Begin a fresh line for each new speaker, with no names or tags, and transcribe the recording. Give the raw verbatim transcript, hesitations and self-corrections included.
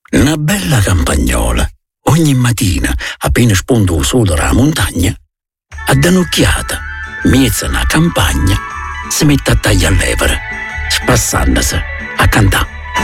Una bella campagnola, ogni mattina, appena spunta il sole dalla montagna, a danocchiata, miezza una campagna, si mette a tagliare l'evere, spassandosi a cantare.